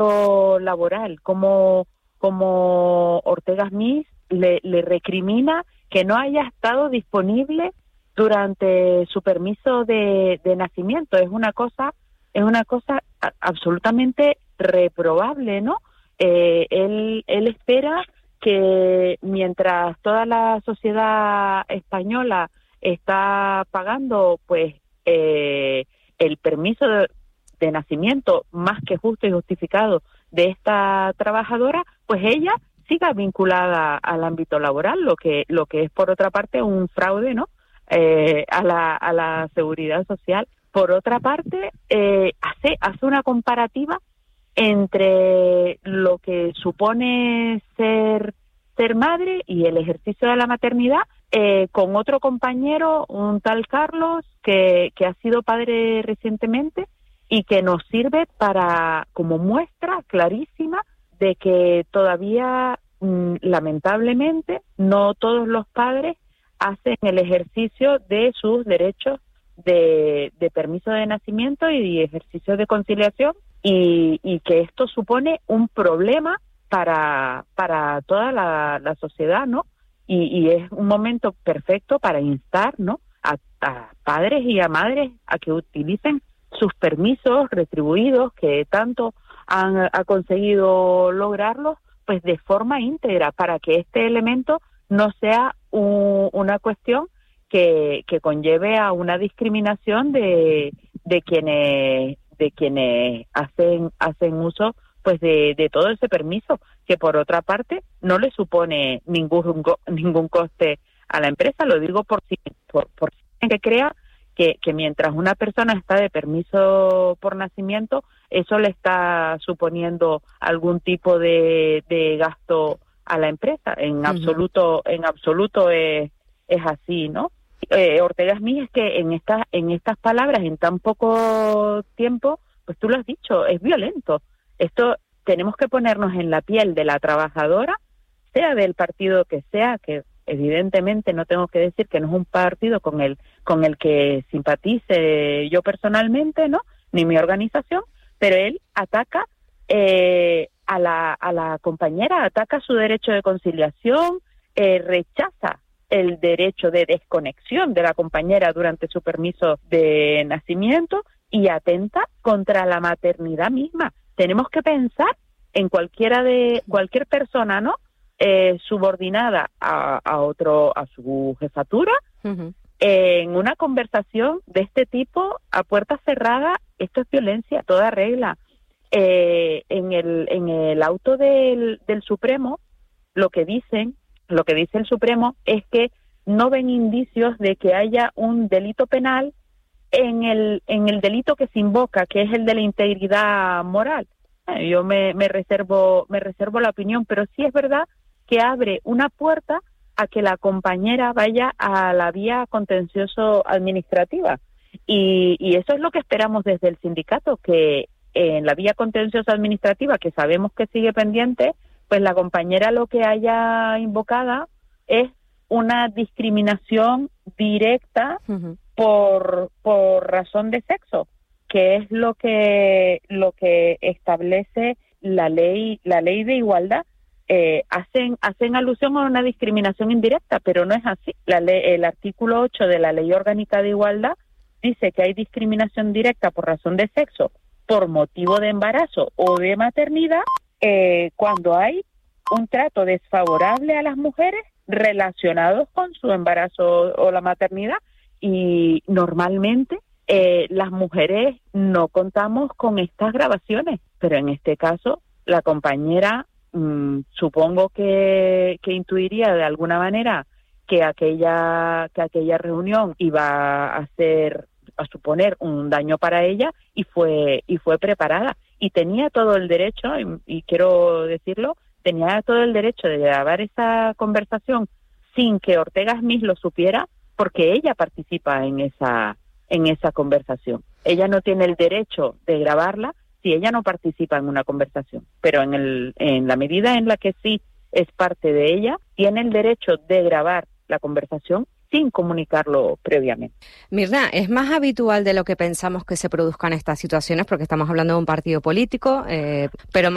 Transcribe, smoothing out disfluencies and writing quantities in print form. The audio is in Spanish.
laboral, como Ortega Smith le recrimina que no haya estado disponible durante su permiso de nacimiento. Es una cosa absolutamente reprobable, ¿no? Él espera que mientras toda la sociedad española está pagando pues el permiso de nacimiento más que justo y justificado de esta trabajadora, pues ella siga vinculada al ámbito laboral, lo que es por otra parte un fraude, ¿no? A la seguridad social. Por otra parte, hace una comparativa entre lo que supone ser madre y el ejercicio de la maternidad con otro compañero, un tal Carlos, que ha sido padre recientemente y que nos sirve como muestra clarísima de que todavía, lamentablemente, no todos los padres hacen el ejercicio de sus derechos de permiso de nacimiento y ejercicio de conciliación, y que esto supone un problema para toda la sociedad, ¿no? Y es un momento perfecto para instar, ¿no?, a padres y a madres a que utilicen sus permisos retribuidos, que tanto ha conseguido lograrlos, pues de forma íntegra, para que este elemento no sea una cuestión que conlleve a una discriminación de quienes hacen uso pues de todo ese permiso, que por otra parte no le supone ningún coste a la empresa. Lo digo por si que crea que mientras una persona está de permiso por nacimiento, eso le está suponiendo algún tipo de gasto a la empresa. En absoluto es así, ¿no? Ortega Smith, es que en estas palabras, en tan poco tiempo, pues tú lo has dicho, es violento. Esto tenemos que ponernos en la piel de la trabajadora, sea del partido que sea, que evidentemente no tengo que decir que no es un partido con el que simpatice yo personalmente, ¿no?, ni mi organización, pero él ataca a la compañera, ataca su derecho de conciliación, rechaza el derecho de desconexión de la compañera durante su permiso de nacimiento y atenta contra la maternidad misma. Tenemos que pensar en cualquier persona, ¿no?, subordinada a su jefatura, en una conversación de este tipo a puerta cerrada. Esto es violencia, toda regla. En el auto del Supremo, lo que dice el Supremo es que no ven indicios de que haya un delito penal en el delito que se invoca, que es el de la integridad moral. Yo me reservo la opinión, pero sí es verdad que abre una puerta a que la compañera vaya a la vía contencioso administrativa, y eso es lo que esperamos desde el sindicato, que en la vía contencioso administrativa, que sabemos que sigue pendiente, pues la compañera lo que haya invocada es una discriminación directa por razón de sexo, que es lo que establece la ley de igualdad. Hacen alusión a una discriminación indirecta, pero no es así. El artículo 8 de la Ley Orgánica de Igualdad dice que hay discriminación directa por razón de sexo, por motivo de embarazo o de maternidad, cuando hay un trato desfavorable a las mujeres relacionados con su embarazo o la maternidad, y normalmente las mujeres no contamos con estas grabaciones, pero en este caso la compañera supongo que intuiría de alguna manera que aquella reunión iba a suponer un daño para ella, y fue preparada, y tenía todo el derecho, y quiero decirlo, tenía todo el derecho de grabar esa conversación sin que Ortega Smith lo supiera, porque ella participa en esa conversación. Ella no tiene el derecho de grabarla si ella no participa en una conversación, pero en la medida en la que sí es parte de ella, tiene el derecho de grabar la conversación sin comunicarlo previamente. Mirna, es más habitual de lo que pensamos que se produzcan estas situaciones, porque estamos hablando de un partido político, pero